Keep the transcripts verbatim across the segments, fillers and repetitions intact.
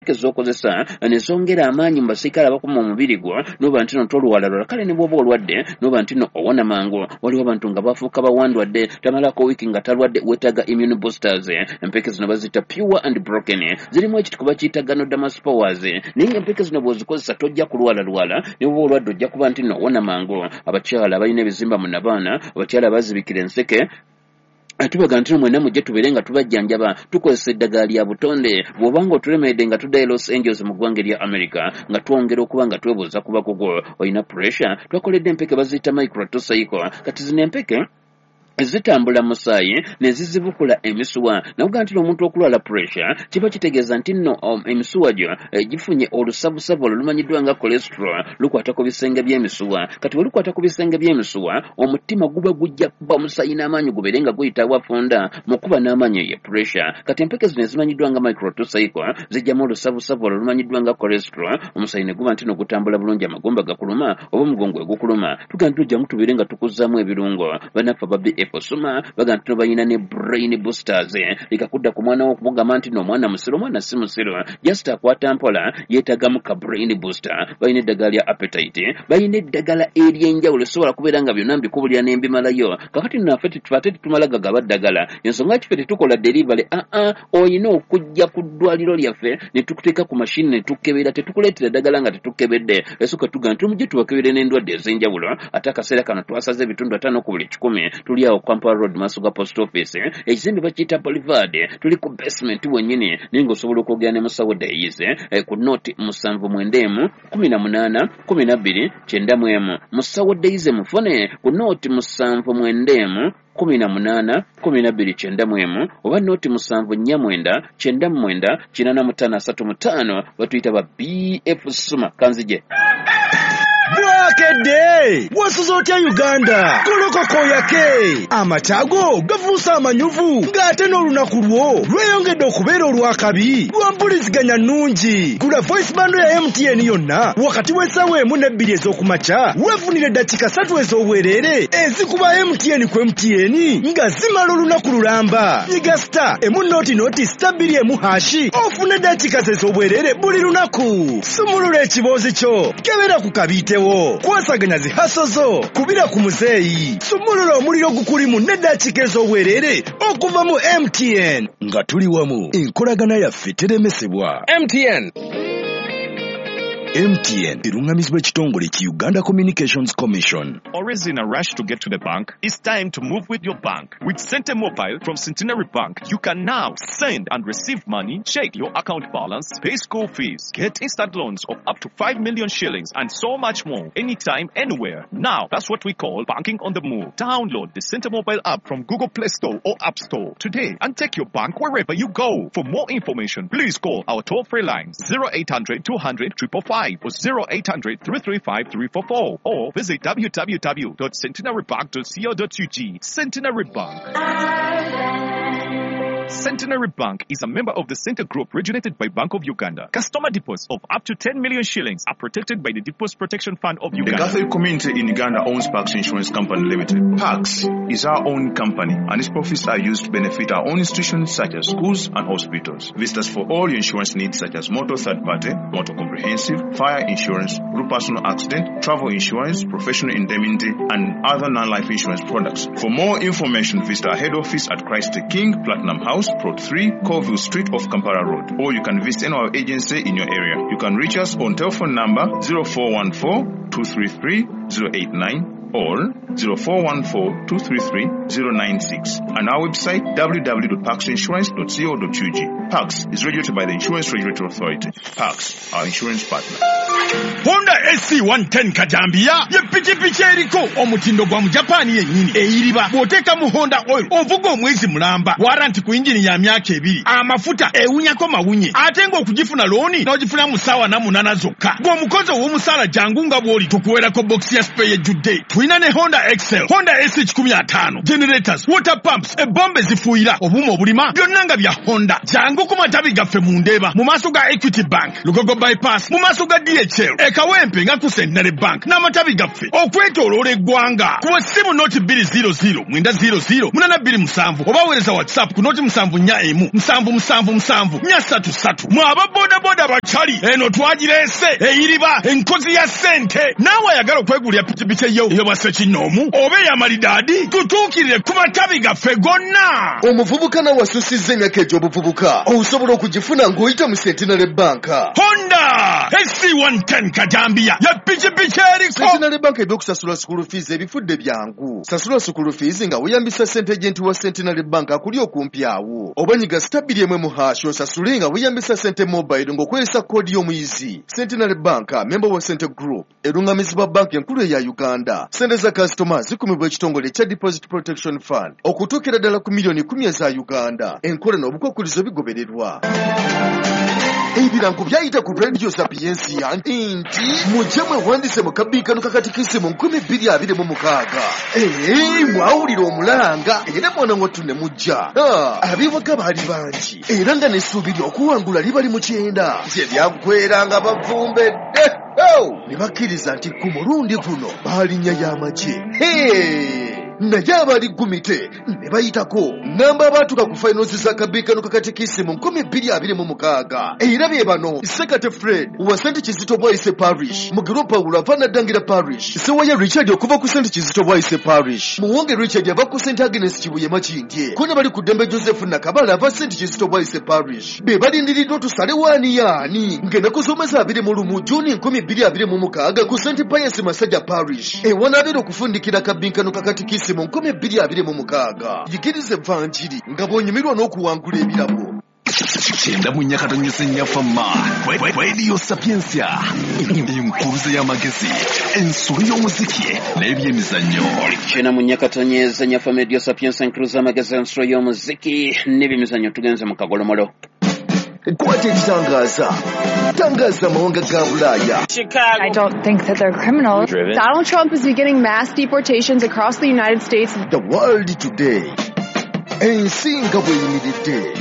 ezokozesa nesongera amaanyi mbasirikale abakuma omubiri gwo noba nti no tolwalalwala kale ne bwoba olwadde noba nti no owona mangu waliwo abantu nga bafuuka bawandwadde tamalako wiiki nga talwadde wetaaga immune boosters empeke zino bazita pure and broken zirimu ekitukuba kiyita Ganoderma powers naye empeke zino bw'ozikozesa tojja kulwalalwala ne bwoba olwadde ojja kuba nti no owona mangu abakyala abalina ebizimba mu nabaana abakyala abazibikira enseke tubaga nti mwena mujje tubeere nga tubajjanjaba tukozesa eddagala lya butonde bw'obanga otulemedde nga tuddayo Los Angeles mu ggwanga lya America nga twongera okuba nga twebuuza ku bakugu olina pressure twakoledde empeke baziyita microtocycle kati zino empeke zitambula musaayi ne zizibukula emisuwa nakuga nti omuntu okulwala pressure kiba kitegeeza nti nno um, emisuwa gyo eh, gifunye olusabusabu olumanyiddwa nga cholesterol lukwata ku bisenge by'emisuwa kati bwe lukwata ku bisenge by'emisuwa omutima guba gujja kuba musaayi n'amaanyi gubeere nga guyita wafunda mu kuba n'amaanyi ye pressure kati empeke zino ezimanyiddwa nga microtocycle zijjamu olusabusabu olumanyiddwa nga cholesterol omusaayi ne guba nti no gutambula bulungi amagomba gakuluma oba omugongo egukuluma tuga nti ojjamu tubeere nga tukuzzaamu ebirungo banaffe babbi osoma baga nti bayina ne brain boosters likakudda ku mwana okugamba nti no mwana musiro mwana si musiro just akwata mpola yeetagamu ka brain booster bayina eddagala lya appetite bayina eddagala eryenjawulo sobola kubeera nga byonna mbikubulira n'embimalayo kakati naffe tufate tumala gagaba ddagala ensonga kife tetukola delivery aa oyina okujja ku ddwaliro lyaffe ne tukuteeka ku mashini ne tukebera tetukuleetera eddagala nga tetukebedde esooka tuga nti mujje tubakebere n'endwadde ez'enjawulo ate akaseera kano twasaze ebitundu ataano ku buli kikumi tuli awo Kampala Road Masuga Post Office ekizimbe bakiyita Boulevard tuli ku basement wennyini naye ng'osobola okwogera ne musawo dayize ku noti musanvu mwendemu kumi na munaana kumi na bbiri kyenda mu emu musawo dayize mufune ku noti musanvu mwendemu kumi na munaana kumi na bbiri kyenda mu emu oba noti musanvu nnya mwenda kyenda mu mwenda kinaana mu ttaano asatu mu ttaano batuyita ba B F Suma kanzije Bwakedde wasuza otya Uganda kolokoko yake amatago gafuusa amanyuvu ng'ate n'olunaku lwo lweyongedde okubeera olwakabi lwampuliziganya nnungi gula voice bando ya M T N yonna wakati w'essaawa emu n'ebbiri ez'okumakya weefunire eddakiika ssatu ez'obwereere ezikuba M T N ku M T N nga zimala olunaku lulamba yiga star emu nooti nooti star bbiri emu hashi ofune eddakiika ez'obwereere buli lunaku sumulula ekiboozi kyo kebera ku kabiitewo kwasaganya zihaso zo kubira ku muzeeyi sumulula omuliro gukulimu n'eddakiika ez'obwereere okuva mu M T N nga tuli wamu enkolagana yaffe teremesebwa M T N M T N erungamizibwa ekitongole ki Uganda Communications Commission. Always in a rush to get to the bank? It's time to move with your bank. With Cente Mobile from Centenary Bank, you can now send and receive money, check your account balance, pay school fees, get instant loans of up to five million shillings, and so much more, anytime, anywhere. Now, that's what we call banking on the move. Download the Cente Mobile app from Google Play Store or App Store today and take your bank wherever you go. For more information, please call our toll-free line zero eight hundred two hundred five five five or zero eight hundred three three five three four four or visit w w w dot centenary bank dot co dot u g. Centenary Bank. Centenary Bank is a member of the Center Group originated by Bank of Uganda. Customer deposits of up to ten million shillings are protected by the Deposit Protection Fund of Uganda. The Catholic community in Uganda owns Pax Insurance Company Limited. Pax is our own company and its profits are used to benefit our own institutions such as schools and hospitals. Visit us for all your insurance needs such as motor third party, motor comprehensive, fire insurance, group personal accident, travel insurance, professional indemnity, and other non-life insurance products. For more information, visit our head office at Christ the King, Platinum House, Plot three, Colville Street off Kampala Road. Or you can visit any of our agency in your area. You can reach us on telephone number zero four one four two three three zero eight nine or zero four one four two three three zero nine six and our website w w w dot pax insurance dot co dot u g. Pax is regulated by the Insurance Regulatory Authority. Pax, our insurance partner. Honda S C one ten Kajambia ye pikipiki eriko omutindo gwa mu Japan yennyini eyiriba bw'oteeka mu Honda oil ovuga omwezi mulamba waranti ku injini ya myaka ebiri amafuta ewunyako mawunye ate ng'okugifuna looni n'ogifuna mu ssaawa na munaana zokka gw'omukozi ow'omusaala jangu nga bw'oli tukuwerako bokisi ya spray ejjudde tulina ne Honda Excel, Honda S one fifty, generators, water pumps, ebombe zifuira, obumo obulima, byonna nga bya Honda. Jangu ku matabi gaffe mu Ndeeba, mu maaso ga Equity Bank, Lugogo Bypass, mu maaso ga D H L, e Kawempe nga ku Centenary Bank, n'amatabi gaffe okwetooloola eggwanga. Ku ssimu noti bbiri zero zero mwenda zero zero munana bbiri musanvu oba weereza WhatsApp ku noti musanvu nnya emu musanvu musanvu musanvu nnya ssatu ssatu. Mwe aba boda boda bachali eno twagireese eyiriba enkozi ya ssente. Naawe ayagala okwegulira pikipiki eyo eyo Ssekinoomu oba ey'amalidaadi tutuukirire ku matabi gaffe gonna. Omuvubuka nawe asusizza emyaka egy'obuvubuka osobola okugifuna ng'oyita mu Centenary Bank. Honda S C one ten Kajambia ya pikipiki eriko. Centenary Bank ebyokusasula school fees ebifudde byangu. Sasula school fees nga weeyambisa ssente ejenti wa Centenary Bank akuli okumpi awo. Oba nyiga stabili emwe mu hash osasule nga weeyambisa ssente mobile ng'okozesa koodi y'omuyizi. Centenary Bank member wa Centre Group erungamizibwa banka enkulu eya Uganda. Ssente za customers zikumibwa ekitongole ekya Deposit Protection Fund okutuukira ddala ku miliyoni kumi eza Uganda. Enkola n'obukwakkulizo bigobererwa. Ebirango byayita ku Radio Sapiensia nti mujje mwewandise mu kabiikano kakatikisimu nkumi bbiri abiri mu mukaaga. Ee, mwawulira omulanga era mwana wattu ne mujja. Abiwaga baali bangi era nga n'essuubirwa okuwangula libali mu kyenda. Bye byaggweranga bavumbedde. Ne bakkiriza nti ku mulundi guno baalinnya y'amagye. Naye abali gumite ne bayitako namba abaatuka ku finals za kabiikano kakatikisimu nkumi bbiri abiri mu mukaaga. Era bye bano: Sekate Fred wa Saint Kizito Boyce Parish, Mugiro Paul ava Naddangira Parish, Sewaya Richard okuva ku Saint Kizito Boyce Parish, Muwonge Richard ava ku Saint Agnes Kibuye Makindye, ko ne bali ku Dembe Joseph Nakabala ava Saint Kizito Boyce Parish. Be balindiriddwa tusale waani yaani ngenda kusomesa abiri mu lumu Juni nkumi bbiri abiri mu mukaaga ku Saint Pius Masajja Parish. Ewanabera okufundikira kabiikano kakatikisimu mu nkumi bbiri abiri mu mukaaga. Yigiriza evvanjiri nga bw'onyumirwa n'okuwangula ebirabo. Kyenda mu nnyaka tonnyuse nnyafama Radio Sapiensia enkuruze y'amagezi ensulu y'omuziki n'ebyemizannyo. Kyenda mu nnyaka tonnyeze nnyafama Radio Sapiensia enkuruze y'amagezi ensulu y'omuziki n'ebyemizannyo tugenze mu kagolomolo. Kwata ekitangaza tangaza amawanga ga Bulaaya. I don't think that they're criminals. Driven. Donald Trump is beginning mass deportations across the United States. The world today. Ensi nga bweyimiridde.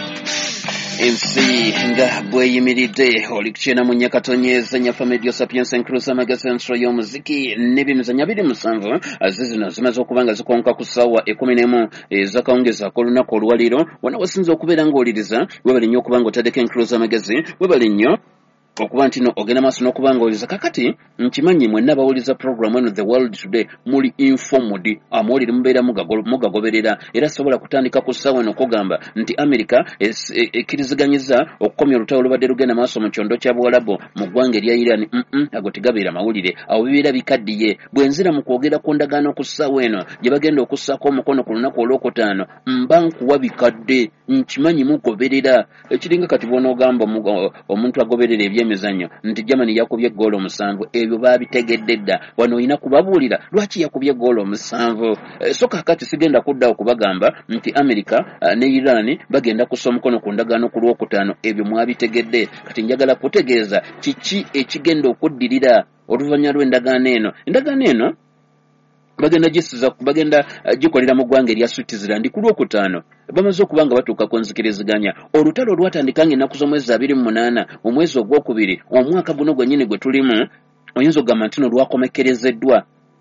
Ensi nga bweyimiridde. Oli kukyena mu nnyaka tonnyeze nnyafama Radio Sapiensia enkuruze y'amagezi ensulu y'omuziki n'ebyemizannyo abiri musanvu zino zimaze okuba nga zikonka ku ssaawa ekkumi n'emu ez'akawungeezi ak'olunaku olwaliro. Wonna wasinza okubeera ng'owuliriza webale nnyo okuba ng'otaddeko enkuruze y'amagezi, webale nnyo okuba nti no ogenda maaso n'okuba ng'owuliriza. Kakati nkimanyi mwenna abawuliriza program eno The World Today muli informed, amawulire mubeera mugagoberera, era sobola kutandika ku ssaawa eno okugamba nti America ekkiriziganyiza okukomya olutalo olubadde lugenda maaso mu kyondo kya Buwalabu mu ggwanga erya Iran. Ago tegabeera mawulire, awo bibeera bikaddiye. Bwenzira mu kwogera ku ndagaano ku ssaawa eno gye bagenda okussaako omukono ku lunaku olwokutaano, mba nkuwa bikadde, nkimanyi mugoberera. Ekiringa kati bw'onoogamba omuntu agoberera ebyemizannyo nti Germany yakubye goolo musanvu, ebyo baabitegedde dda. Wano olina kubabuulira lwaki yakubye goolo musanvu. So kakati sigenda kuddawo kubagamba nti America ne Iran bagenda kussa omukono ku ndagaano ku lwokutaano, ebyo mwabitegedde. Kati njagala kutegeeza kiki ekigenda okuddirira oluvannyuma lw'endagaano eno. Endagaano eno bagenda gisiza bagenda gikolera mu ggwanga erya Switzerland ku lwokutaano. Bamaze okuba nga batuuka ku nzikiriziganya. Olutalo olwatandika ng'ennaku z'omwezi abiri mu munaana omwezi ogwokubiri omwaka guno gwennyini gwe tulimu, oyinza okugamba nti no lwakomekerezeddwa.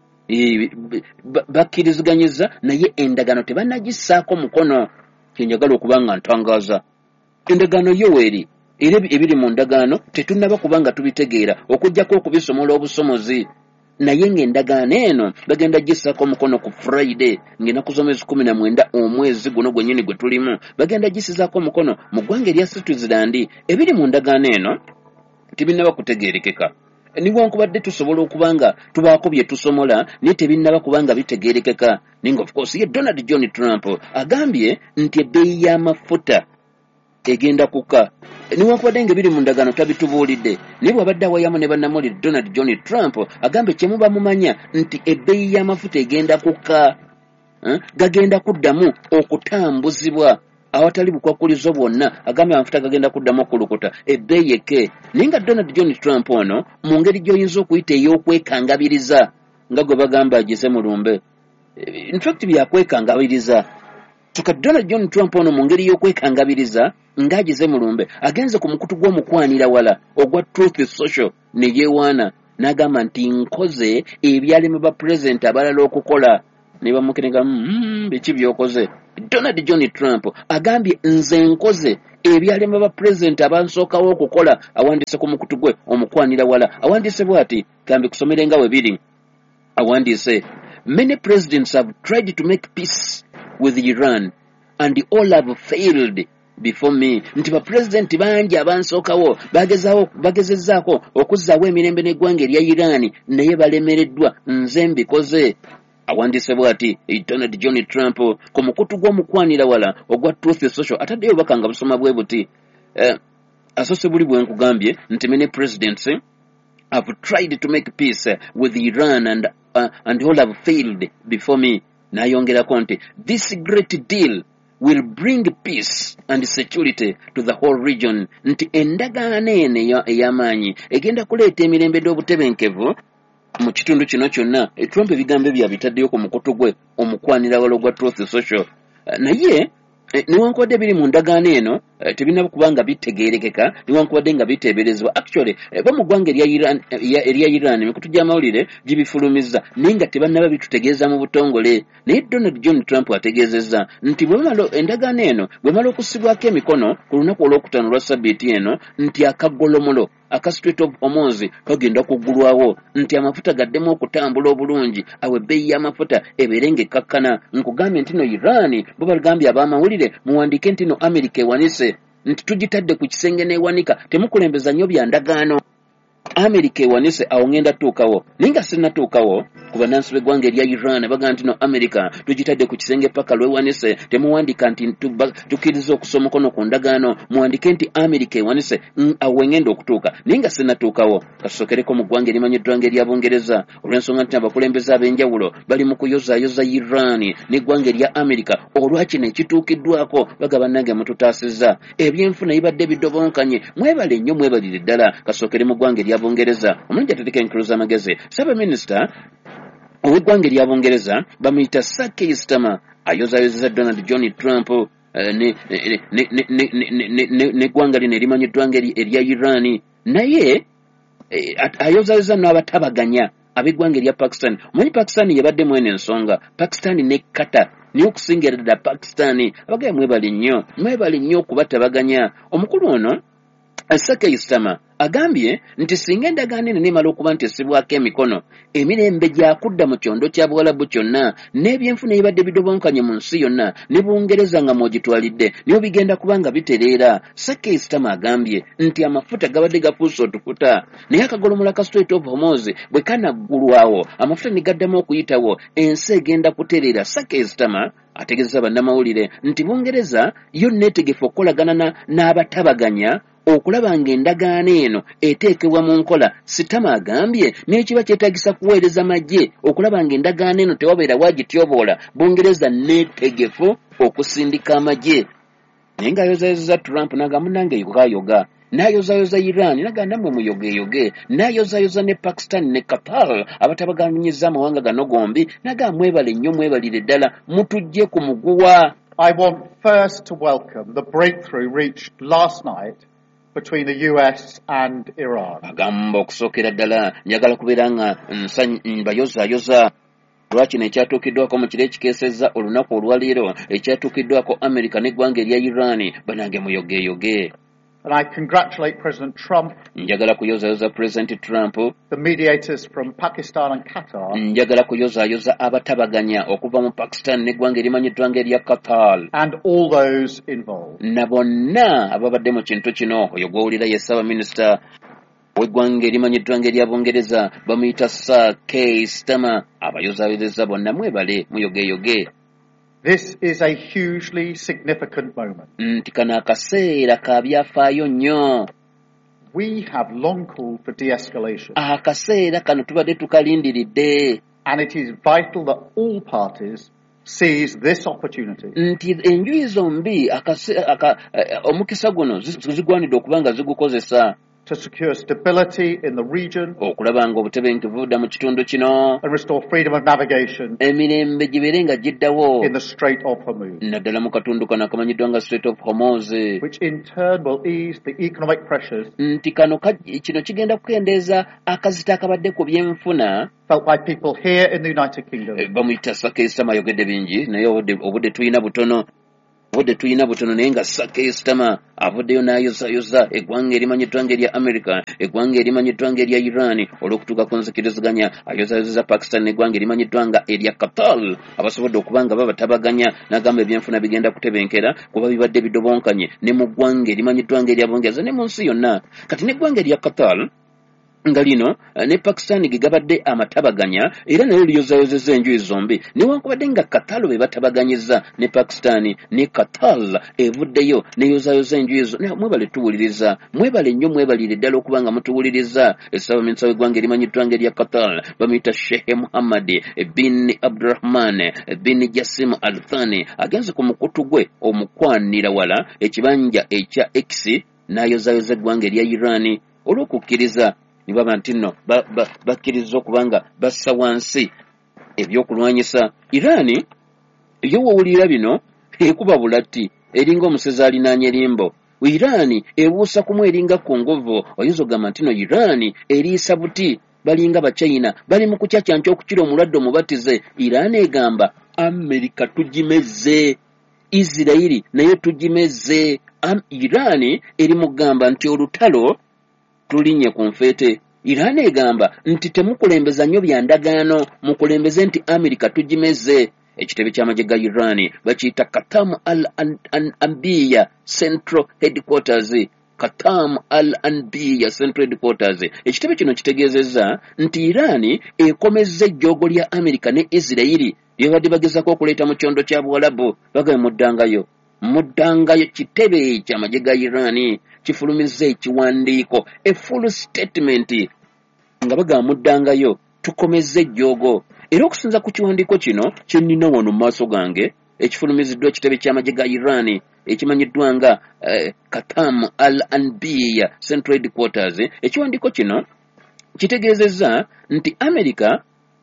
Bakkiriziganyiza naye endagaano tebannagissaako mukono. Kyenjagala okuba nga ntangaaza endagaano Yoweri era ebiri mu ndagaano tetunnaba kuba nga tubitegeera okuggyako okubisomola obusomozi. Naye ng'endagaano eno bagenda gissaako omukono ku Friday ng'ennaku z'omwezi kumi na mwenda omwezi guno gwennyini gwe tulimu, bagenda gisizaako omukono mu ggwanga erya Switzerland. Ebiri mu ndagaano eno tebinnaba kutegeerekeka, niwankubadde tusobola okuba nga tubaako bye tusomola naye tebinnaba kuba nga bitegeerekeka. Ninga of course ye Donald John Trump agambye nti ebbeeyi y'amafuta egenda kuka. Niwankubadde ng'ebiri mu ndagaano tabitubuulidde, naye bw'abadde awayamu ne bannamawulire Donald John Trump agambye kye muba mumanya nti ebbeeyi y'amafuta egenda kuka, gagenda kuddamu okutambuzibwa awatali bukwakkulizo bwonna. Agambye amafuta gagenda kuddamu okulukuta, ebbeeyi eke. Naye nga Donald John Trump ono mu ngeri gy'oyinza okuyita ey'okwekangabiriza nga gwe bagamba agize mulumbe. In fact byakwekangabiriza tuka Donald John Trump ono mu ngeri y'okwekangabiriza ng'agize mulumbe agenze ku mukutu gw'omukwanira wala ogwa Truth Social ne yeewaana n'agamba nti nkoze ebyalema ba president abalala okukola ne bamukenega mm, biki byokoze. Donald John Trump agambye nze nkoze ebyalema ba president abansookawo okukola. Awandise ku mukutu gwe omukwanira wala awandise bw'ati kambi kusomere nga we biri awandise many presidents have tried to make peace with Iran and all have failed before me. Nti ba president bangi abansookawo bagezaawo bagezezzaako okuzzaawo emirembe n'eggwanga erya Iran naye balemereddwa nze mbikoze. Awandise bw'ati Donald John Trump ku mukutu gw'omukwanira wala ogwa Truth Social ataddeyo bakanga busoma bwe buti eh, asose buli bwe nkugambye nti many presidents eh, have tried to make peace with Iran and uh, and all have failed before me. Nayongerako nti this great deal will bring peace and security to the whole region. Nti endagaano eno ey'amaanyi egenda kuleeta emirembe n'obutebenkevu mu kitundu kino kyonna. Trump ebigambo bya bitaddeyo ku mukutu gwe omukwanira wala ogwa Truth Social. Naye newankubadde biri mu ndagaano eno tebinaba kubanga bitegeerekeka newankubadde nga biteeberezebwa. Actually bamu ggwanga erya Iran erya Iran emikutu gy'amawulire gibifulumiza naye nga tebannaba bitutegeeza mu butongole. Naye Donald John Trump ategeezezza nti bwe bamala endagaano eno bwe mala okusibwako emikono ku lunaku olwokutaano lwa sabbiiti eno nti akagolomolo aka Strait of Hormuz kagenda kuggulwawo nti amafuta gaddemu okutambula obulungi awo ebbeeyi y'amafuta ebeere ng'ekkakkana. Nkugambye nti no Iran bo bagambye ab'amawulire muwandiike nti no America ewanise nti tugitadde ku kisenge n'ewanika temukulembeza nnyo bya ndagaano. America ewanise awo ngenda tuukawo naye nga sinnatuukawo ku bannansi b'eggwanga erya Iran baga nti no America tugitadde ku kisenge paka lwewanise temuwandika nti tukkiriza okusoma omukono ku ndagaano muwandike nti America ewanise awo ngenda okutuuka naye nga sinnatuukawo. Katusokereko mu ggwanga erimanyiddwa ng'erya Bungereza olw'ensonga nti abakulembeze ab'enjawulo bali mu kuyozaayoza Iran n'eggwanga erya America olwakino ekituukiddwako baga bannange mututaasizza ebyenfuna bibadde bidobonkanye mwebale nnyo mwebalire ddala. Kasokere mu ggwanga erya Bungereza omulungi atateka enkuluza amagezi Saba Minisita ow'eggwanga erya Bungereza bamuyita Sir Keir Starmer ayozaayozeza Donald John Trump n'eggwanga lino erimanyiddwa ng'erya Iran naye ayozaayozeza n'abatabaganya ab'eggwanga erya Pakistan. Omanyi Pakistan yebadde mwene ensonga Pakistan ne Qatar niyo okusingira ddala Pakistan abagaya mwebali nnyo mwebali nnyo okubatabaganya. Omukulu ono Sir Keir Starmer agambye nti singa endagaano eno nemala okuba nti esibwako emikono emirembe gyakudda mu kyondo kya Buwalabu kyonna n'ebyenfuna ebibadde bidobonkanye mu nsi yonna ne Bungereza nga mwogitwalidde niyo bigenda kubanga bitereera. Sir Keir Starmer agambye nti amafuta gabadde gafuuse otukuta naye akagolomola ka Strait of Hormuz bwe kanaggulwawo amafuta ne gaddamu okuyitawo ensi egenda kutereera. Sir Keir Starmer ategeeza bannamawulire nti Bungereza yo neetegefu okukolagana n'abatabaganya okulaba ng'endagaano eno eteekebwa mu nkola. Starmer agambye n'ekiba kyetaagisa kuweereza magye okulaba ng'endagaano eno tewabeera waagityoboola Bungereza neetegefu okusindika amagye. Naye ng'ayozaayozeza Trump n'agamba nange yogayoga n'ayozaayoza Iran naga nammwe muyogeeyoge n'ayozaayoza ne Pakistan ne Qatar abatabaganyiza amawanga gano gombi naga mwebale nnyo mwebalire ddala mutujje ku muguwa. I want first to welcome the breakthrough reached last night between the U S and Iran. Agamba okusookera ddala njagala kubeera nga mbayozaayoza lwakino ekyatuukiddwako mu kiro ekikeesezza olunaku olwaleero ekyatuukiddwako America n'eggwanga erya Iran banange muyogeeyoge. And I congratulate President Trump, njagala kuyozaayoza President Trump, the mediators from Pakistan and Qatar, njagala kuyozaayoza abatabaganya okuva mu Pakistan n'eggwanga erimanyiddwa ng'erya Qatar, and all those involved. Na bonna ababadde mu kintu kino. Oyo gw'owulira ye Saba Minisita w'eggwanga erimanyiddwa ng'erya Bungereza bamuyita Sir Keir Starmer. Abayozaayozeza bonna mwebale muyogeeyoge. This is a hugely significant moment. Nti kano akaseera ka byafaayo nnyo. We have long called for de-escalation. Akaseera kano tubadde tukalindiridde. And it is vital that all parties seize this opportunity. Nti enjuyi zombi omukisa guno zigwanidde okuba nga zigukozesa. to secure stability in the region okulaba nga obutebenkevu budda mu kitundu kino and restore freedom of navigation emirembe gibeere nga giddawo in the Strait of Hormuz, naddala mu katundu kano akamanyiddwa nga Strait of Hormuz, which in turn will ease the economic pressures nti kano kino kigenda kukendeeza akazita akabadde ku byenfuna felt by people here in the United Kingdom. Bamuyita Sakesitama ayogedde bingi naye obudde tulina butono obudde tulina butono naye nga Sakesitama avuddeyo n'ayozayoza eggwanga erimanyiddwa ng'erya America, eggwanga erimanyiddwa ng'erya Iran olw'okutuuka ku nzikiriziganya, ayozayozeza Pakistan n'eggwanga erimanyiddwa nga erya Qatar abasobodde okuba nga babatabaganya n'agamba ebyenfuna bigenda kutebenkera kuba bibadde bidobonkanye ne mu ggwanga erimanyiddwa ng'erya Bungereza ne mu nsi yonna. Kati n'eggwanga erya Qatar nga lino ne Pakistan gigabadde amatabaganya era nayo liyozayozeza enjuyi zombi newankubadde nga Qatar be batabaganyiza ne Pakistan ne Qatar evuddeyo neyozayoza enjuyi zo. Mwebale tuwuliriza, mwebale nnyo, mwebalire ddala okuba nga mutuwuliriza. Essaabaminisa w'eggwanga erimanyiddwa ng'erya Qatar bamuyita Sheikh Mohammed bin Abdurrahman bin Jassim Al Thani agenze ku mukutu gwe omukwanira wala ekibanja ekya X n'ayozayoza eggwanga erya Iran olw'okukkiriza nibaba nti nno bakkiriza okubanga bassa wansi ebyokulwanyisa Iran. Iyo wowulira bino ekuba bulatti eringa omusezi alinaanya erimbo. Iran ebuusa kumu eringa ku nguvu, oyinza ogamba nti no Iran eriisa buti balinga Bachina bali mu kucacyanca okukira omulwadde omubatize. Iran egamba Amerika tugimeze, Israeli naye tugimeze. Iran eri mugamba nti olutalo tulinye ku nfeete. Iran egamba nti temukulembeza nnyo bya ndagaano, mukulembeze nti Amerika tugimeze. Ekitebe ky'amagye ga Iran bakiyita Qatam al-Anbiya Central Headquarters. Qatam al-Anbiya Central Headquarters. Ekitebe kino kitegeezezza nti Iran ekomezza ejjoogo lya Amerika ne Israeli byebadde bagezako okuleeta mu kyondo kya Buwalabu bagaye muddangayo muddangayo. Kitebe ky'amagye ga Iran kifulumizza ekiwandiiko a full statement nga baga muddangayo tukomezza ejjoogo. Era okusinza ku kiwandiiko kino kye nnina wano mu maaso gange ekifulumiziddwa ekitebe ky'amagye ga Iran ekimanyiddwa nga eh, Qatam al-Anbiya Central Headquarters. Ekiwandiiko kino kitegeezezza nti Amerika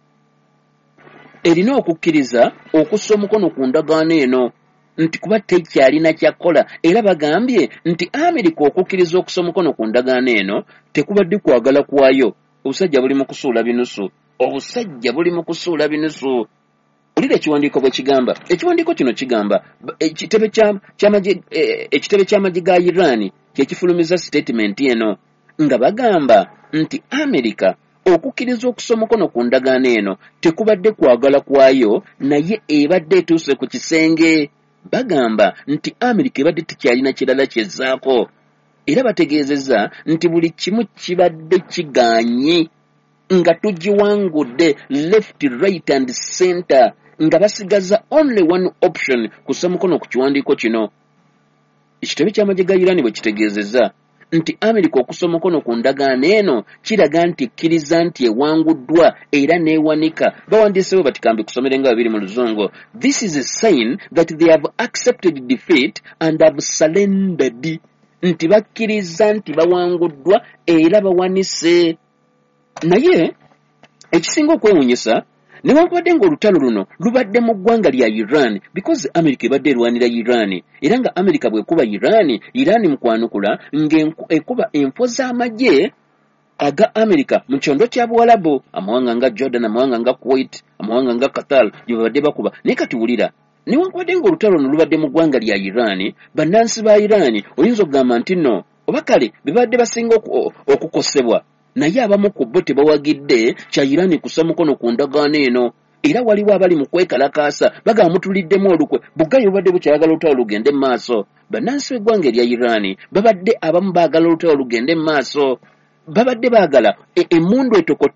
erina okukkiriza okussa omukono ku ndagaano eno nti kuba tekyalina kyakola, era bagambye nti Amerika okukkiriza okussa omukono ku ndagaano eno tekubadde kwagala kwayo. Obusajja buli mu kusuula binusu, obusajja buli mu kusuula binusu. Olira ekiwandiiko bwe kigamba. Ekiwandiiko kino kigamba ekitebe ky'amagye ekitebe ky'amagye ga Iran kyekifulumiza statement eno nga bagamba nti Amerika okukkiriza okussa omukono ku ndagaano eno tekubadde kwagala kwayo, naye ebadde etuuse ku kisenge. Bagamba nti Amerika ebadde tekyalina kirala kyezzaako, era bategeezezza nti buli kimu kibadde kigaanye nga tugiwangudde left, right and center, nga basigaza only one option kussa mukono ku kiwandiiko kino. Ekitebe ky'amagye ga Iran bwe kitegeezezza nti Amerika okussa omukono ku ndagaano eno kiraga nti ekkiriza nti ewanguddwa era neewanika. Bawandiisewo batikambi kusomera nga babiri mu Luzungu. This is a sign that they have accepted defeat and have surrendered. Nti bakkiriza nti bawanguddwa era bawanise. Naye ekisinga okwewuunyisa newankubadde ng'olutalo luno lubadde mu ggwanga lya Iran because Amerika ebadde erwanira Iran, era nga Amerika bwekuba Iran, Iran mu kwanukula ng'ekuba enfo z'amagye aga Amerika mu kyondo kya Buwalabu, amawanga nga Jordan, amawanga nga Kuwait, amawanga nga Qatar gye babadde bakuba. Naye kati wulira, newankubadde ng'olutalo luno lubadde mu ggwanga lya Iran, bannansi ba Iran oyinza okugamba nti nno oba kale bebadde basinga okukosebwa, naye abamu ku bo tebawagidde kya Iran kussa mukono ku ndagaano eno. Era waliwo abali mu kwekalakaasa bagamba mutuliddemu olukwe bugayo obadde bukyayagala olutalo lugende mu maaso. Bannansi b'eggwanga erya Iran babadde abamu baagala olutalo lugende mu maaso, babadde baagala emmundu etokote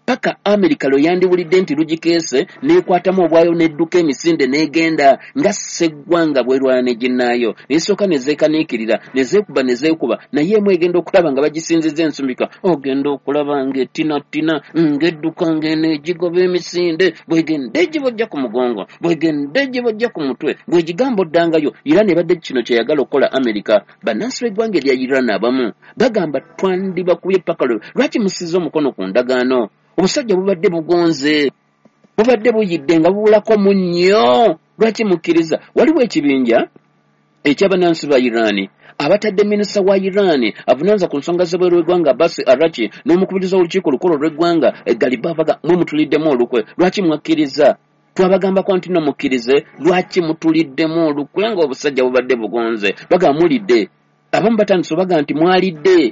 paka America lo yandiwulidde nti lugikeese neekwatamu obwayo nedduka emisinde n'egenda nga sseggwanga bwerwana ne ginnaayo nesooka nezeekaniikirira nezeekuba nezeekuba naye emu egenda okulaba nga bagisinziza ensumbika ogenda okulaba ng'etinatina ng'edduka ng'eneegigoba emisinde bwegenda egibojja ku mugongo bwegenda egibojja ku mutwe bwegigamba oddangayo Iran ebadde kino kye yagala okukola America bannansi b'eggwanga erya Iran abamu bagamba twandibakubye paka lwaki musiza omukono ku ndagaano obusajja bubadde bugonze bubadde buyidde nga bubulako munnyo lwaki mukkiriza waliwo ekibinja eky'abannansi ba Iran abatadde minisita wa Iran avunaanza ku nsonga z'ebweru w'eggwanga Abbas Arachi n'omukubiriza w'olukiiko olukulu lw'eggwanga Galiba baga mwe mutuliddemu olukwe lwaki mwakkiriza twabagambako nti no mukkirize lwaki mutuliddemu olukwe nga obusajja bubadde bugonze baga mulidde abamu batandise baga nti mwalidde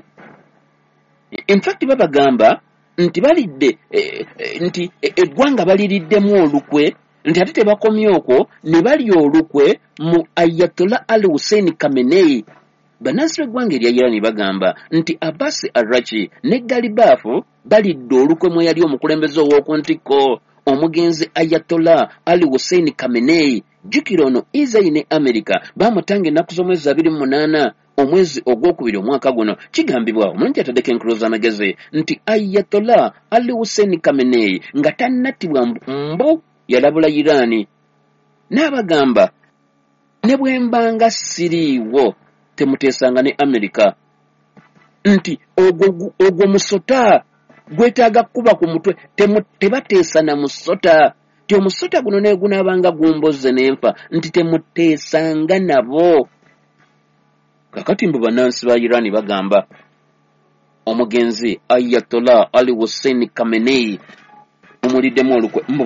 in fact babagamba nti balidde eh, eh, nti eggwanga eh, baliriddemu olukwe nti ate tebakomye okwo ne bali olukwe mu Ayatollah Ali Hussein Khamenei bannansi b'eggwanga erya Iran bagamba nti Abbas Arachi ne Galibafu balidde olukwe mwe yali omukulembeze ow'okuntikko omugenzi Ayatollah Ali Hussein Khamenei jjukira ono Israel ne America bamutanga ennaku z'omwezi abiri mu munaana omwezi ogwokubiri omwaka guno kigambibwa omulungi ataddeko enkuluza amagezi nti Ayatollah Ali Hussein Khamenei nga tannattibwa mbu yalabula Iran n'abagamba ne bwembanga siriiwo temuteesanga ne America nti ogwo ogwo musota gwetaaga kuba ku mutwe tebateesa na musota ti omusota guno neegunaabanga gumboze n'enfa nti temuteesanga nabo kakati mbu bannansi ba Iran bagamba omugenzi Ayatollah Ali Hussein Khamenei omuliddemu olukwe mbu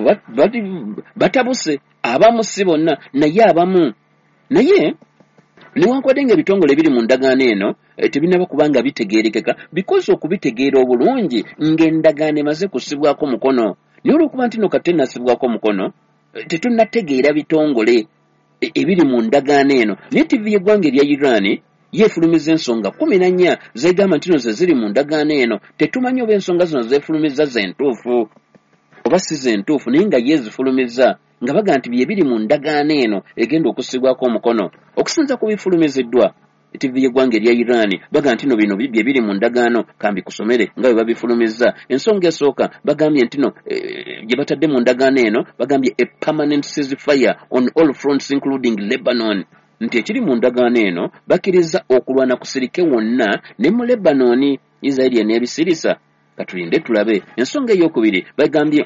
batabuse abamu si bonna naye abamu naye newankwadde nga ebitongole ebiri mu ndagaano eno tebinaba kubanga bitegeerekeka because okubitegeera obulungi ng'endagaano emaze kusibwako mukono naye olw'okuba nti no kati ennasibwako mukono tetunnategeera bitongole ebiri mu ndagaano eno naye ttivi y'eggwanga erya Iran yeefulumiza ensonga kumi na nnya zeegamba nti no ze ziri mu ndagaano eno tetumanyi oba ensonga zino zeefulumiza zentuufu oba si zentuufu naye nga yeezifulumiza nga baga nti bye biri mu ndagaano eno egenda okusibwako omukono okusinza ku bifulumiziddwa ttivi y'eggwanga erya Iran baga nti no bino bye biri mu ndagaano kambi kusomere nga bwe babifulumizza ensonga esooka bagambye nti no e, gye batadde mu ndagaano eno bagambye a permanent ceasefire on all fronts including Lebanon nti ekiri mu ndagaano eno bakkiriza okulwana ku sirike wonna ne mu Lebanon Israel n'ebisirisa katulinde tulabe ensonga ey'okubiri bagambye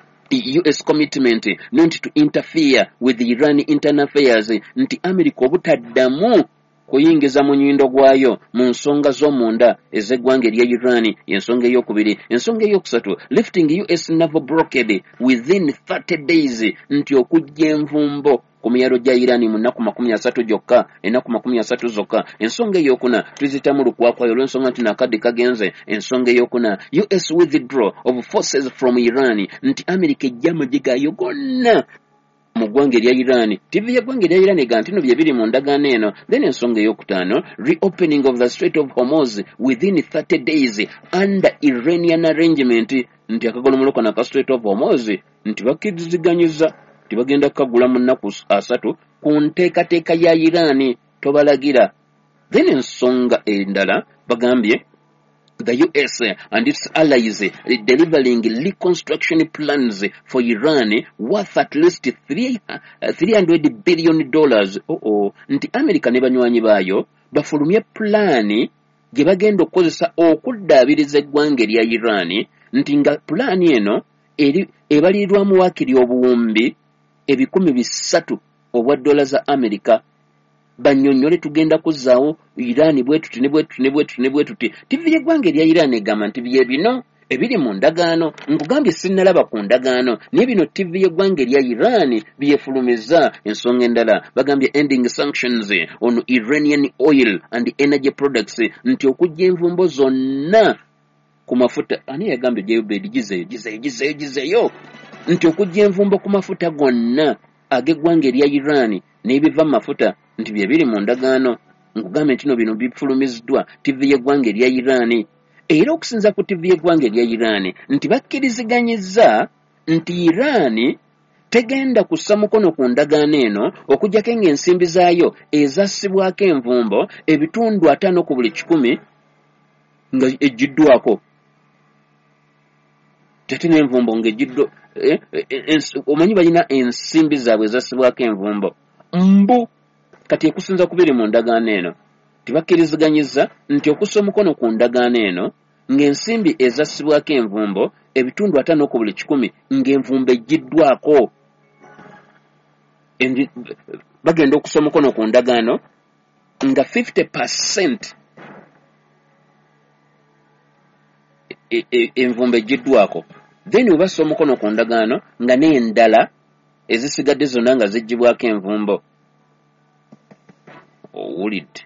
U S commitment not to interfere with the Iran internal affairs nti America obutaddamu kuyingiza mu nyindo gwayo mu nsonga z'omunda ez'eggwanga erya Iran y'ensonga ey'okubiri ensonga ey'okusatu lifting U S naval blockade within thirty days nti okujja envumbo ku miyalo gya Iran mu nnaku makumi asatu gyokka ennaku makumi asatu zokka ensonga ey'okuna tuzitamu lukwakwayo olw'ensonga nti nakadde kagenze ensonga ey'okuna U S withdraw of forces from Iran nti America ejja amagye gaayo gonna mu ggwanga erya Iran ttivi y'eggwanga erya Iran ega nti no bye biri mu ndagaano eno then ensonga ey'okutaano reopening of the Strait of Hormuz within thirty days under Iranian arrangement nti akagolomoloka n'aka Strait of Hormuz nti bakkiriziganyiza tibagenda kukagula mu nnaku asatu ku nteekateeka ya Iran tobalagira then ensonga endala bagambye the U S and its allies delivering reconstruction plans for Iran worth at least three hundred billion dollars oh oh nti America ne banywanyi baayo bafulumye plani gye bagenda okukozesa okuddaabiriza eggwanga erya Iran nti nga plani eno eri ebalirirwamu waakiri obuwumbi ebikumi bisatu obwa dola za America bannyonnyole tugenda kuzzaawo Iran bwetuti ne bwetuti ne bwetuti ne bwetuti ttivi y'eggwanga erya Iran egamba nti bye bino ebiri mu ndagaano nkugambye sinnalaba ku ndagaano naye bino ttivi y'eggwanga erya Iran byefulumiza ensonga endala bagambye ending sanctions on Iranian oil and energy products nti okujja envumbo zonna ku mafuta ani yagambye Jayobed gizeyo gizeyo gizeyo gizeyo nti okujja envumbo ku mafuta gonna ag'eggwanga erya Iran n'ebiva mu mafuta nti bye biri mu ndagaano nkugambye nti no bino bifulumiziddwa ttivi y'eggwanga erya Iran era okusinza ku T V y'eggwanga erya Iran nti bakkiriziganyizza nti Iran tegenda kussa mukono ku ndagaano eno okuggyako ng'ensimbi zaayo ezassibwako envumbo ebitundu ataano ku buli kikumi nga eggiddwako. Tete n'envumbo ng'eggiddwa eh, eh, omanyi balina ensimbi zaabwe ezassibwako envumbo mbu kati ekusinza kubiri mu ndagaano eno tibakkiriziganyizza nti okussa omukono ku ndagaano eno ng'ensimbi ezassibwako envumbo ebitundu ataano ku buli kikumi ng'envumbo eggiddwako. Bagenda okussa omukono ku ndagaano nga fifty percent envumbo eggiddwako, then webassa omukono ku ndagaano nga n'endala ezisigadde zonna nga ziggyibwako envumbo. Owulidde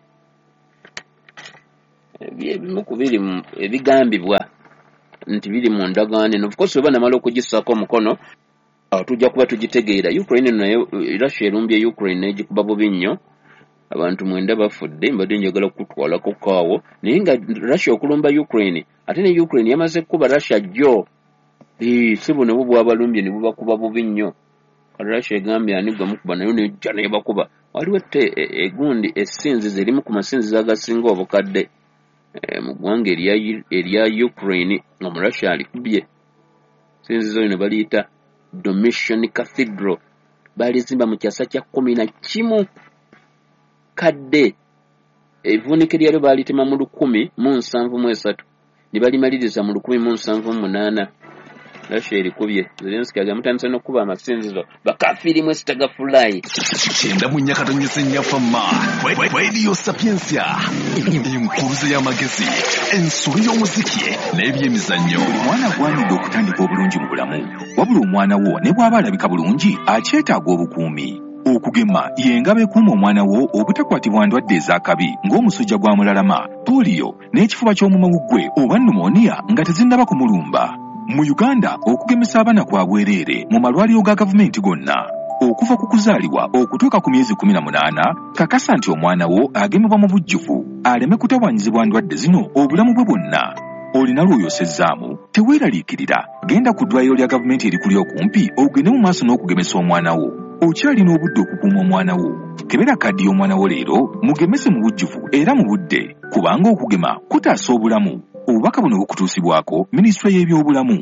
ebimu ku biri ebigambibwa nti biri mu ndagaano eno. Of course weba namala okugissaako omukono tujja kuba tugitegeera. Ukraine nayo Russia erumbye Ukraine n'egikuba bubi nnyo, abantu mwenda bafudde. Mbadde njagala kutwalako kaawo naye nga Russia okulumba Ukraine ate ne Ukraine yamaze kuba Russia jjo si buno bwo bwabalumbye ne bubakuba bubi nnyo. Russia egambye ani gwe mukuba nayo nejja naye bakuba. Waliwo tte egundi essinzizo erimu ku masinzizo agasinga obukadde mu ggwanga erya Ukraine nga mu Russia alikubye. Sinzizo lino baliyita Domitian Cathedral, balizimba mu kyasa kya kumi na kimu kadde. Evuunike lyalyo balitema mu lukumi mu nsanvu mu esatu ne balimaliriza mu lukumi mu nsanvu mu munaana. Russia erikubye. Zelensky agamutandise n'okuba amasinzizo bakafiirimu esitagafulayi. Kyenda mu nnyakata nnyuse nnyafamma Radio Sapiensia, enkuruze y'amagezi, ensolo y'omuziki n'ebyemizannyo. Omwana gwanidde okutandika obulungi mu bulamu, wabula omwana wo ne bw'aba alabika bulungi akyetaaga obukuumi. Okugema y'engabo ekuuma omwana wo obutakwatibwa ndwadde ez'akabi ng'omusujja gwa mulalama, polio n'ekifuba ky'omumawuggwe oba pneumonia nga tezinnaba kumulumba. Mu Uganda okugemesa abaana kwa bwereere mu malwaliro ga gavumenti gonna. Okuva ku kuzaalibwa okutuuka ku myezi kumi na munaana, kakasa nti omwana wo agemebwa mu bujjuvu aleme kutawaanyizibwa ndwadde zino obulamu bwe bwonna. Olina lw'oyosezzaamu teweeraliikirira, genda ku ddwaliro lya gavumenti erikuli okumpi ogende mu maaso n'okugemesa omwana wo. Okyalina obudde okukuuma omwana wo. Kebera kaddi y'omwana wo leero mugemese mu bujjuvu era mu budde, kubanga okugema kutaasa obulamu. Obubaka buno bukutuusibwako Minisitule y'ebyobulamu.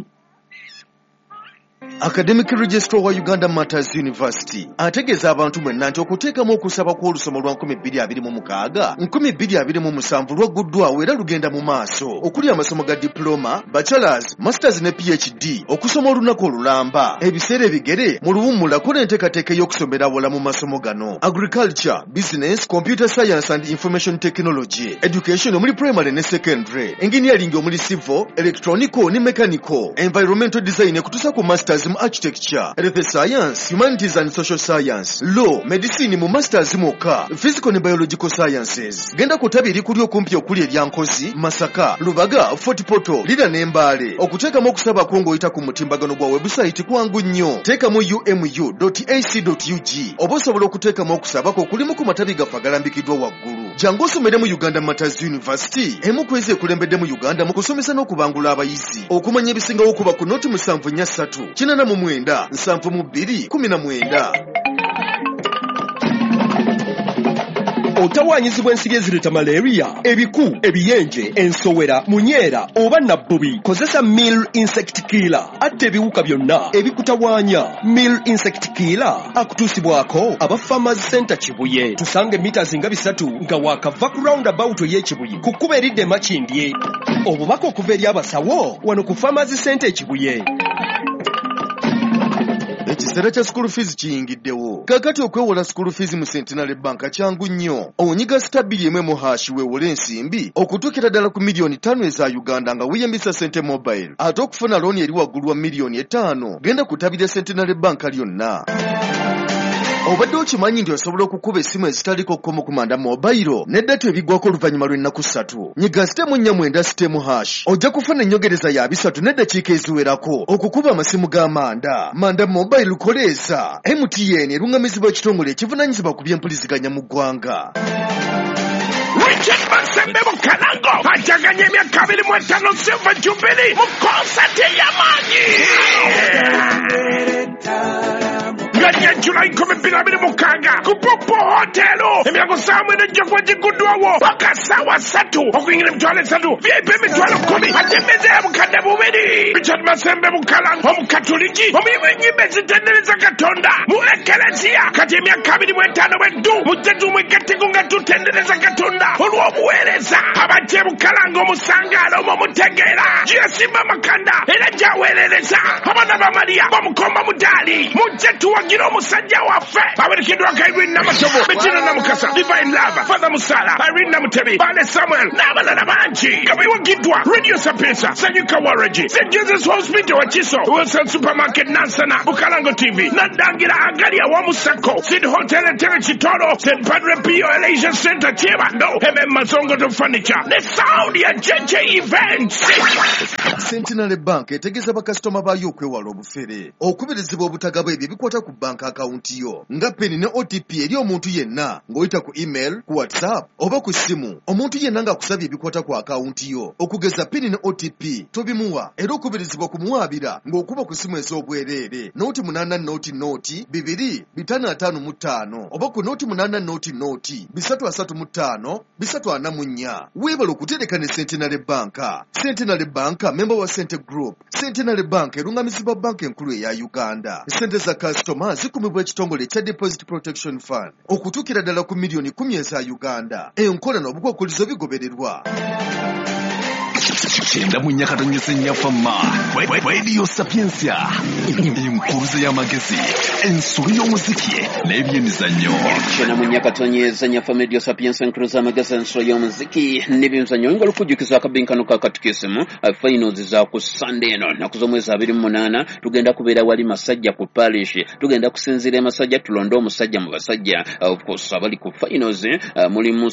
Academic Registrar wa Uganda Matters University ategeeza abantu mwenna nti okuteekamu okusaba kw'olusoma lwa nkumi bbiri abiri mu mukaaga nkumi bbiri abiri mu musanvu lwagguddwawo era lugenda mu maaso okuli amasomo ga diploma, bachelors, masters ne P H D okusoma olunaku olulamba ebiseera ebigere mu luwummula kola enteekateeka y'okusomera awola mu masomo gano: agriculture, business, computer science and information technology, education omuli primary ne secondary, engineering omuli civil, electronical ne mechanical, environmental design ekutuusa ku masters mu architecture, earth science, humanities and social science, law, medicine mu masters mwokka, physical ne biological sciences. Genda ku ttabi erikuli okumpi okuli eryankozi, Masaka, Lubaga, Fort Portal, Lira n'Embaale. Okuteekamu okusaba kwo ng'oyita ku mutimbagano gwa website kwangu nnyo. Teekamu u m u dot a c dot u g oba osobola okuteekamu okusaba kwo kulimu ku matabi gaffe agalambikiddwa waggulu. Jangu osomere mu Uganda Matters University, emu ku ezo ekulembedde mu Uganda mu kusomesa n'okubangula abayizi. Okumanya ebisingawo okuba ku noti musanvu nnya ssatu kinana mu mwenda nsanvu mu bbiri kumi na mwenda. Otawaanyizibwa ensiri ezireta malaria, ebiku, ebiyenje, ensowera, munyeera oba nabbubi, kozesa Mill Insect Killer atta ebiwuka byonna ebikutawaanya. Mill Insect Killer akutuusibwako aba Farmers Center Kibuye. Tusange meters nga bisatu nga waakava ku roundabout y'Ekibuye ku kkubo eridda e Makindye. Obubaka okuva eri abasawo wano ku Farmers Center Kibuye. Ekiseera kya school fees kiyingiddewo. Kakati okwewola school fees mu Centenary Bank kyangu nnyo. Onyiga stabili emwe mu hashi weewole ensimbi okutuukira ddala ku miliyoni ttaano eza Uganda nga weeyambisa Sente Mobile. Ate okufuna looni eri waggulu wa miliyoni etaano genda ku ttabi lya Centenary Bank lyonna. Obadde okimanyi nti osobola okukuba essimu ezitaliko kkomo ku Manda Mobile n'eddata ebiggwako oluvannyuma lw'ennaku ssatu. Nyiga sitemu nnya mwenda sitemu hash ojja kufuna ennyongereza ya bisatu n'eddakiika eziwerako okukuba amasimu ga Manda. Manda Mobile lukoleeza M T N eruŋŋamizibwa ekitongole ekivunaanyizibwa ku by'empuliziganya mu ggwanga. Richard Masembe Mukalango ajaganye emyaka abiri mu etaano Silver Jubilee mu konsati ey'amaanyi nganya July kumi bbiri abiri mukaaga ku Popo Hotel emyango saa mwenda ejja kuba giguddwawo paka ssaawa ssatu okuyingira emitwalo esatu V I P emitwalo kkumi ate emmeeza ya bukadde bubiri. Richard Masembe Mukalango omukatoliki omulimu ennyimba ezitendereza Katonda mu ekelesiya kati emyaka abiri mu etaano bweddu mujje tumwegatteko nga tutendereza Katonda olw'obuweereza abajje Mukalango omusangaalo mumutegeera gyeyasimba amakanda era gy'aweerereza abaana ba Mariya bamukomba mudaali mujje tuwagira omusajja waffe awerekeddwako Irene Namatobo Bettina Namukasa Divine Lava Father Musala Irene Namutebi Bale Samuel n'abalala bangi nga bewagiddwa Radio Sapienza Sanyuka Waragi Saint Jesus Hospital Wakiso Wilson Supermarket Nansana Mukalango T V Nadangira Agalia Wamusako Sid Hotel Tere Chitoro Saint Padre Pio Elijah Center Chebando M M Mazongo to Furniture The Sound ya J J Events. Centenary Bank etegeeza bakasitoma baayo okwewala obufere okubirizibwa obutagaba ebyo ebikwata ku bank akawunti yo nga peni ne O T P eri omuntu yenna ng'oyita ku email ku WhatsApp oba ku ssimu omuntu yenna ng'akusabye ebikwata ku akawunti yo okugeza peni ne O T P tobimuwa era okubirizibwa kumuwaabira ng'okuba ku ssimu ez'obwereere nooti munaana nooti nooti bibiri bitaano ataano mu ttaano oba ku nooti munaana nooti nooti bisatu asatu mu ttaano bisatu ana mu nnya. Weebala okutereka ne Centenary Bank. Centenary Bank member wa Cente Group. Centenary Bank erungamizibwa banka enkulu eya Uganda. Sente za customer zikumibwa ekitongole ekya Deposit Protection Fund okutuukira ddala ku miliyoni kumi eza Uganda. Enkola n'obukwakkulizo bigobererwa. Kyenda mu nnyaka tonnyesa ennyaffa mma Radio Sapienza enkuruze y'amagezi ensuli y'omuziki n'ebyemizannyo. Kyenda mu nnyaka tonnyesa ennyaffa Radio Sapienza enkuruze y'amagezi ensuli y'omuziki n'ebyemizannyo nga lukujjukiza akabinkano ka katikisimu finals za ku Sunday eno nnaku z'omwezi abiri mu munaana tugenda kubeera wali Masajja ku parish tugenda kusinziira e Masajja tulonde omusajja mu basajja of course abali ku finals mulimu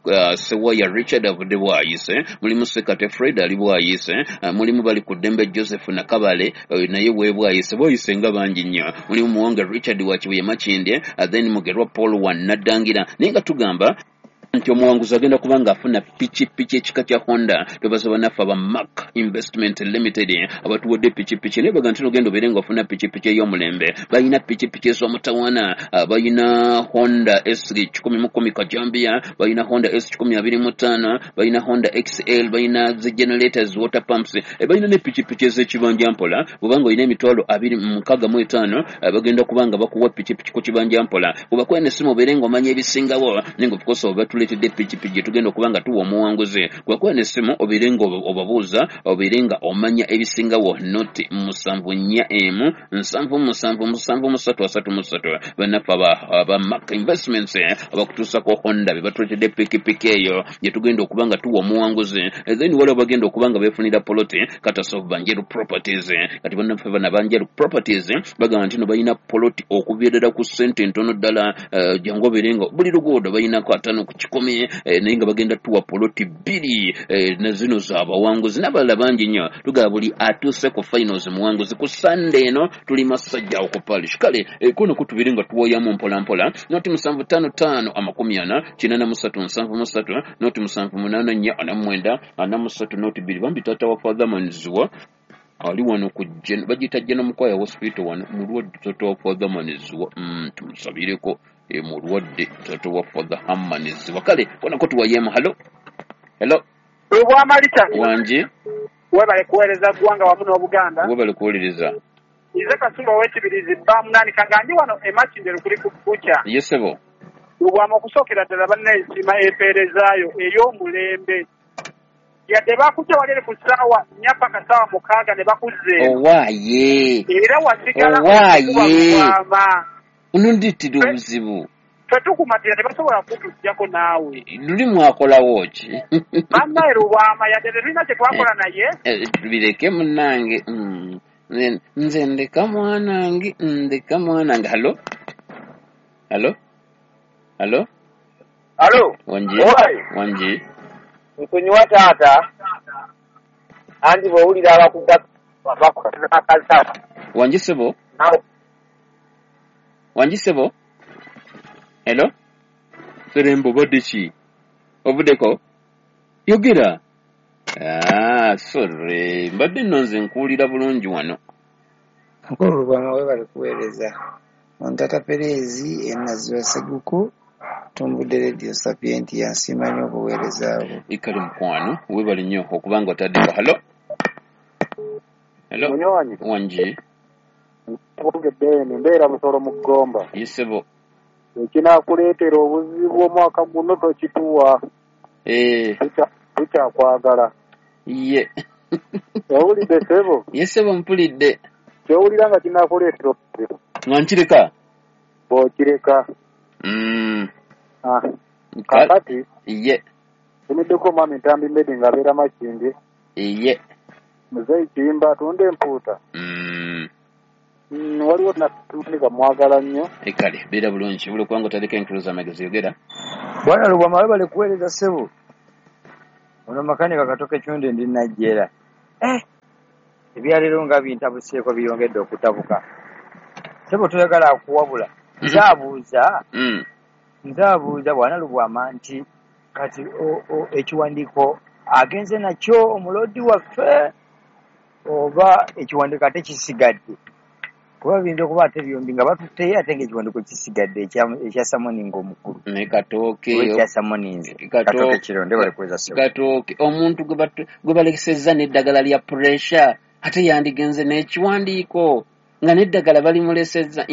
Sewaya Richard avudde bwayise mulimu Sekate Fred ali bwayise mulimu bali ku Dembe Joseph Nakabale naye we bwayise bwayise nga bangi nnyo mulimu Muwonge Richard wa Kibuye Makindye then Mugerwa Paul wa Nadangira naye nga tugamba nti omuwanguzi agenda kuba ng'afuna pikipiki ekika kya Honda twebaza bannaffe aba Mac Investment Limited abatuwadde pikipiki naye baga nti ogenda obeere ng'ofuna pikipiki ey'omulembe balina pikipiki ez'omutawaana balina Honda S kikumi mu kkumi Kajambia balina Honda S kikumi abiri mu ttaano balina Honda X L balina zi generators water pumps balina ne pikipiki ez'ekibanja mpola bw'obanga olina emitwalo abiri mu mukaaga mu etaano bagenda kuba nga bakuwa pikipiki ku kibanja mpola bw'obakuwa n'essimu obeere ng'omanya ebisingawo naye ng'ofukosa oba tuletedde pikipiki tugenda okuba nga tuwa omuwanguzi gwakuwa n'essimu obeere nga obabuuza obeere nga omanya ebisingawo noti musanvu nnya emu nsanvu musanvu musanvu musatu asatu musatu bannaffe aba Mac Investments abakutuusako Honda be batuletedde pikipiki eyo gye tugenda okuba nga tuwa omuwanguzi then waliwo bagenda okuba nga beefunira poloti Katasovu Banjeru Properties kati bannaffe bana Banjeru Properties bagamba nti no balina poloti okuviirira ku ssente ntono ddala jangu obeere nga buli luguudo balinako ataano ku kikumi naye nga bagenda tuwa poloti bbiri na zino z'abawanguzi n'abalala bangi nnyo tugaba buli atuuse ku finals muwanguzi ku Sunday eno tuli Masajja awo ku parish kale kono kutubeere nga tuwoyamu mpola mpola noti musanvu ttaano ttaano amakumi ana kinaana mu ssatu nsanvu mu ssatu noti musanvu munaana nnya ana mu mwenda ana mu ssatu noti bbiri bambi taata wa Father Manziwa ali wano ku bagiyita General Mukwaya Hospital wano mulwadde taata wa Father Manziwa tumusabireko mulwadde taata wa Father Manziwa kale konako tuwayemu. Hello hello Rubwa Malita wanje webale kuweereza ggwanga wamu n'Obuganda webale kuwuliriza ize Kasumba w'ekibirizi bba munani kangandi wano emakindero kuli ku kucha yesebo Rubwa okusookera ddala banneesima empeerezaayo ey'omulembe yadde bakuja walere ku ssaawa nnya paka ssaawa mukaaga ne bakuzzeemu owaaye era wasigala owaaye ununditira obuzibu tetukumatira tebasobola kutujjako naawe luli mwakolawo ki bannaye Rubwama yadde tetulina kye twakola naye bireke munnange nze ndeka mwanange ndeka mwanange. Halo halo halo halo wanji wanji nkunywa taata anti bw'owulira abakuga bakola wanji sebo wanji sebo hello Serembo badde ki Obuddeko? Yogera. Ah, sorry. Mbadde nno nze nkuwulira bulungi wano. Nkulu Lubwama weebale kuweereza. Ontata Perezi enaziwa Seguku tumbudde Radio Sapient yansiima nnyo obuweereza bwo. Ikali mukwano weebale nnyo okuba nga otaddeko. Halo? Hello? Munywanyi. Wanji. Ogeddeeni mbeera Busolo mu Gomba. Yesebo. Ekinaakuleetera obuzibu omwaka guno tokituwa. Eh. Tukyakwagala. Ye. Owulidde sebo? Yesebo mpulidde. Kyowulira nga kinaakuleetera obuzibu. Nga nkireka? Bw'okireka. Mm. Ah. Kakati. Ye. Tumiddeko mwami Ntambi Mbedi ng'abeera Makindye. Ye. Muzeyi Kiyimba atunde empuuta. Mm. Mm, waliwo natunika mwagala nnyo. Ekale beera bulungi buli kubanga otadeko enkuluza amagezi yogera. Bwana Lubwama weebale kuweereza ssebo. Ono makanika katoka ekyonde ndi Najjera. Eh. Ebyaleero nga bintabuseeko biyongedde okutabuka. Ssebo toyagala kuwabula. Nzaabuuza. Mm. Nzaabuuza Bwana Lubwama nti kati ekiwandiiko agenze nakyo omulodi waffe oba ekiwandiiko ate kisigadde. Kuba bintu okuba ate byombi nga batutte ate ng'ekiwandiiko kisigadde ekya Samoninga omukulu. Ne Katooke. Ekya Samoninze. Katooke kironde bali kuweza ssebo. Katooke omuntu gwe balekesezza n'eddagala lya pressure ate yandigenze n'ekiwandiiko nga n'eddagala balimulesezza.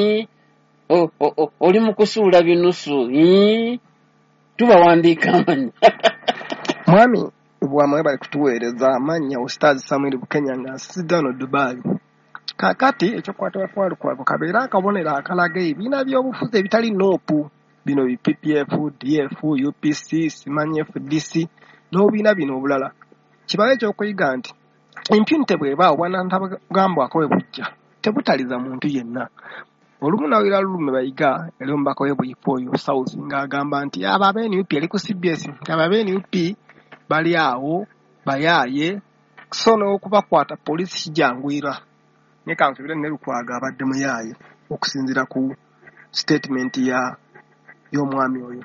Oh, oh, oh, oli mu kusuula binusu. Tubawandiika amannya. Mwami Lubwama weebale kutuweereza amannya Ustazi Samuel Bukenya ng'asizidde wano Dubai. Kaakati ekyokukwata bafuwalu kwabo kabeera akabonero akalaga ebibiina by'obufuzi ebitali noopu bino bi P P F, D F, U P C, simanyi F D C n'obiina bino obulala. Kibawe ekyokuyiga nti impunity bw'ebaawo bwanantabagambwako we bujja tebutaliza muntu yenna. Olumu nawira lulume bayiga yali omubaka we Buifoyo South ng'agamba nti abo ab'N U P ali ku C B S nti abo ab'N U P bali awo bayaaye so n'okubakwata poliisi kijangwira. Ne kansubira ne Lukwago abadde muyaaye okusinziira ku statement ya y'omwami oyo.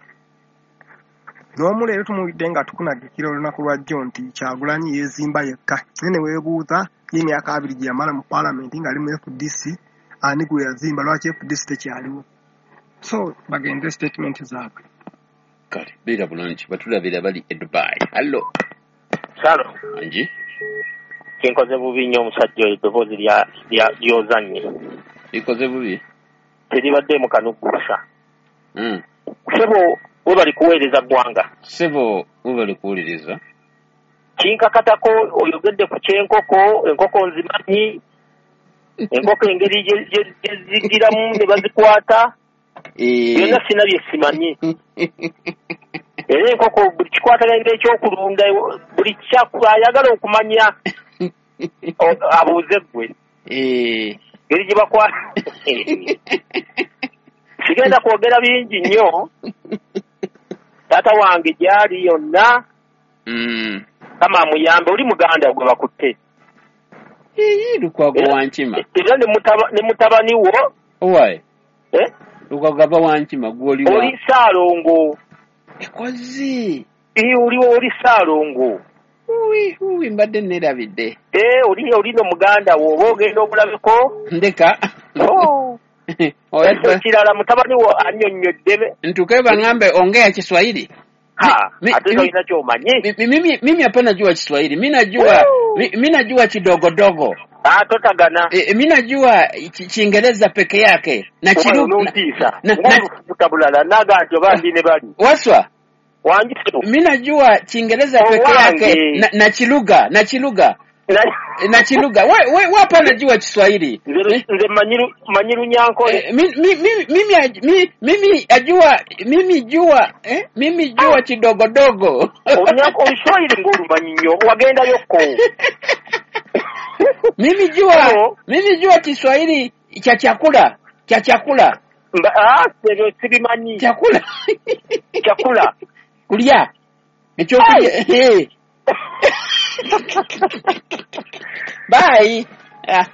N'omu leero tumuwidde nga tukunagikira olunaku lwa jjo nti Kyagulanyi yeezimba yekka. Ne weebuuza y'emyaka abiri gye yamala mu paalamenti ng'ali mu F D C ani gwe yazimba lwaki F D C tekyaliwo. So bagenze statement zaabwe. Kale beera bulungi batulabira bali e Dubai. Hallo. Salo. Anji. Kinkoze bubi nnyo omusajja oyo eddoboozi ly'ozannye. Ikoze bubi? Teribadde mu kanugusa. Mm. Ssebo we bali kuweereza ggwanga. Ssebo we bali kuwuliriza. Kinkakatako oyogedde ku ky'enkoko, enkoko nzimanyi, enkoko engeri gye zigiramu ne bazikwata. Byonna sina bye simanyi. Era enkoko buli kikwatagana ekyokulunda buli ayagala okumanya abuuze ggwe. Engeri gye bakwata. Sigenda kwogera bingi nnyo. Taata wange gyali yonna. Kama amuyambe oli muganda gwe bakutte. Lukwago Wankima. Era ne mutabani wo. Owaye. Eh? Lukwago aba Wankima gwoli wa. Oli Saalongo. Ekozi. Eh oli oli Saalongo. Uwi uwi mbadde nerabidde. Eh oli oli no muganda wo oba ogenda obulabiko. Ndeka. Oh. Oya kirala mutabani wo annyonnyodde. Ntuke bangambe ongea Kiswahili. Ha, hata inachomanyi. Mimi mimi hapana najua Kiswahili. Mimi najua mimi najua kidogodogo. Ah, totagana. E, mimi najua Kiingereza peke yake. Na Kiruga. Na kutabulala naga njo bandi ne bali. Waswa? Wangi tu. Mimi najua Kiingereza peke yake na, na Kiruga, na Kiruga. Na Kiruga. Wewe wewe hapa najua Kiswahili. Nze manyiru manyiru nyanko. Mimi mimi mimi mimi ajua mimi jua eh mimi jua kidogodogo. Onyanko Kiswahili nguru manyinyo wagenda yoko. Mimi jua mimi jua Kiswahili cha chakula, cha chakula. Ah, sio sibimanyi. Chakula. Chakula. Kulia. Echo kulia. Eh. Bye. Ah.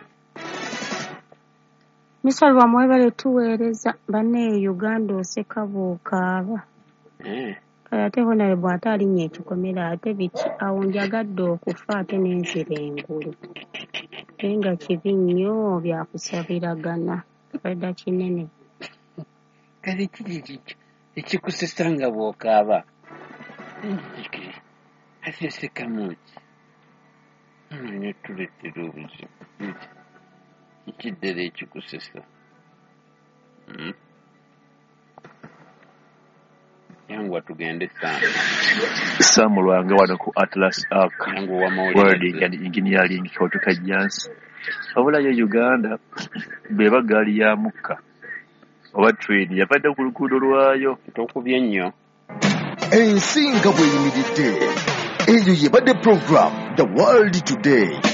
Misal bamwe bale tuweereza bane Uganda osekabuuka aba. Eh. kale ate honorable ate alinnya ekikomera ate biki awo njagadde okufa ate n'enzira engulu naye nga kibi nnyo byakusabiragana kibadda kinene kale kiri ekikusesa nga bw'okaaba ate sekamuki ne tuleetera obuzibu kikiddera ekikusesa yangwa tugende sana Samu Lwange wano ku Atlas Arc Welding and Engineering Kotoka Jansi wabula yo Uganda beba gaali ya mukka oba train yavadde ku luguudo lwayo tokubye nnyo ensi nga bweyimiridde eyo yebadde program The World Today